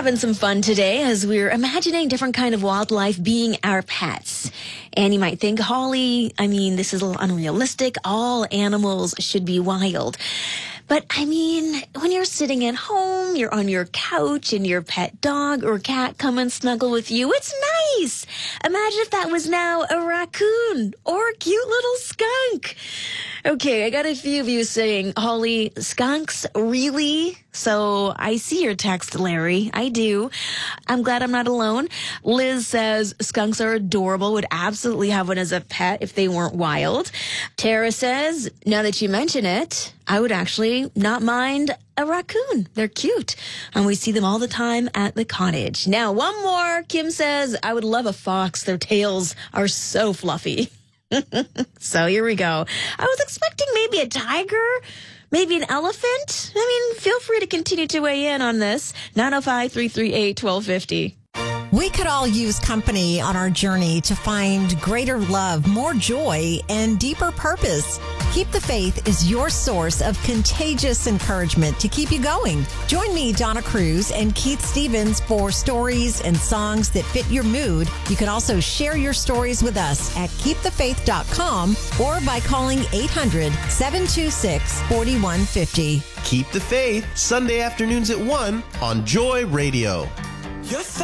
having some fun today as we're imagining different kind of wildlife being our pets. And you might think, Holly, this is a little unrealistic. All animals should be wild. But when you're sitting at home, you're on your couch and your pet dog or cat come and snuggle with you. It's nice. Imagine if that was now a raccoon or a cute little skunk. Okay, I got a few of you saying, Holly, skunks, really? So I see your text, Larry. I do. I'm glad I'm not alone. Liz says skunks are adorable, would absolutely have one as a pet if they weren't wild. Tara says, now that you mention it, I would actually not mind a raccoon. They're cute. And we see them all the time at the cottage. Now, one more. Kim says, I would love a fox. Their tails are so fluffy. So here we go. I was expecting maybe a tiger, maybe an elephant. Feel free to continue to weigh in on this. 905-338-1250. We could all use company on our journey to find greater love, more joy, and deeper purpose. Keep the Faith is your source of contagious encouragement to keep you going. Join me, Donna Cruz, and Keith Stevens for stories and songs that fit your mood. You can also share your stories with us at keepthefaith.com or by calling 800-726-4150. Keep the Faith, Sunday afternoons at 1 on Joy Radio.